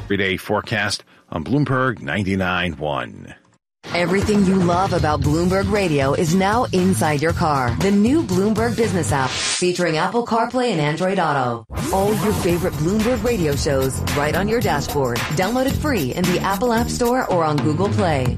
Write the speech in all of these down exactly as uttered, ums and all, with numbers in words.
Everyday forecast on Bloomberg ninety-nine point one. Everything you love about Bloomberg Radio is now inside your car. The new Bloomberg Business app featuring Apple CarPlay and Android Auto. All your favorite Bloomberg Radio shows right on your dashboard. Download it free in the Apple App Store or on Google Play.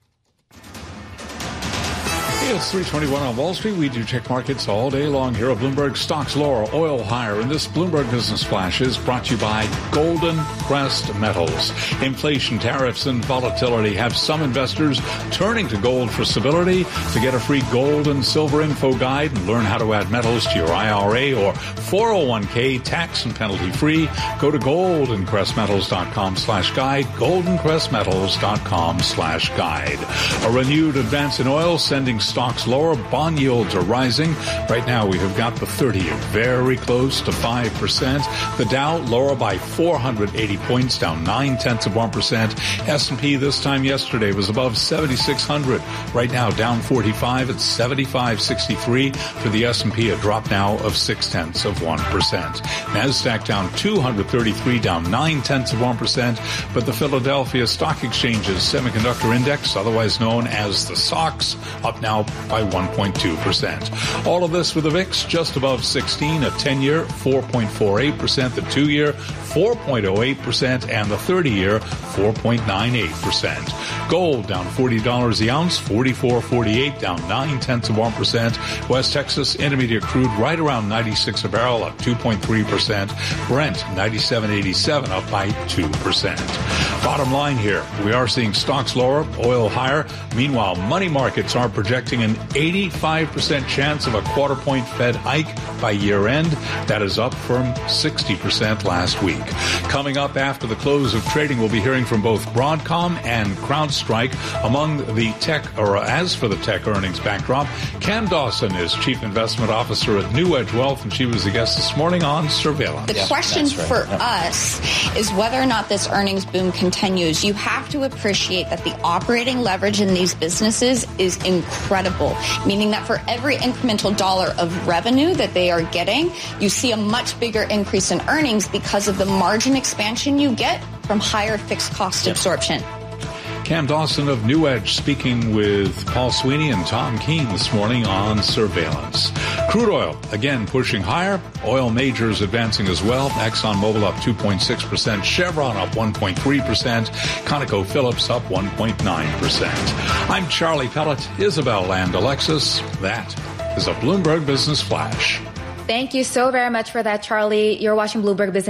It's three twenty-one on Wall Street. We do check markets all day long here at Bloomberg. Stocks lower, oil higher. And this Bloomberg Business Flash is brought to you by Golden Crest Metals. Inflation, tariffs, and volatility have some investors turning to gold for stability. To get a free gold and silver info guide and learn how to add metals to your I R A or four oh one k tax and penalty free, go to goldencrestmetals.com slash guide, goldencrestmetals.com slash guide. A renewed advance in oil sending stocks lower. Bond yields are rising. Right now we have got the thirty-year very close to five percent. The Dow lower by four hundred eighty points, down nine tenths of one percent. S and P this time yesterday was above seventy-six hundred. Right now down forty-five at seventy-five sixty-three. For the S and P, a drop now of six tenths of one percent. NASDAQ down two hundred thirty-three, down nine tenths of one percent. But the Philadelphia Stock Exchange's Semiconductor Index, otherwise known as the S O X, up now by one point two percent. All of this with the V I X just above sixteen, a ten-year four point four eight percent, the two-year four point oh eight percent, and the thirty-year four point nine eight percent. Gold down forty dollars the ounce, forty-four forty-eight, down nine tenths of one percent. West Texas Intermediate crude right around ninety-six a barrel, up two point three percent. Brent ninety-seven eighty-seven, up by two percent. Bottom line here, we are seeing stocks lower, oil higher. Meanwhile, money markets are projecting an eighty-five percent chance of a quarter point Fed hike by year end. That is up from sixty percent last week. Coming up after the close of trading, we'll be hearing from both Broadcom and CrowdStrike. Among the tech, or as for the tech earnings backdrop, Cam Dawson is Chief Investment Officer at New Edge Wealth, and she was the guest this morning on Surveillance. The yeah, question right. for yeah. us is whether or not this earnings boom continues. You have to appreciate that the operating leverage in these businesses is incredible, meaning that for every incremental dollar of revenue that they are getting, you see a much bigger increase in earnings because of the margin expansion you get from higher fixed cost yep. absorption. Cam Dawson of New Edge speaking with Paul Sweeney and Tom Keene this morning on Surveillance. Crude oil, again, pushing higher. Oil majors advancing as well. ExxonMobil up two point six percent. Chevron up one point three percent. ConocoPhillips up one point nine percent. I'm Charlie Pellet, Isabel and Alexis. That is a Bloomberg Business Flash. Thank you so very much for that, Charlie. You're watching Bloomberg Business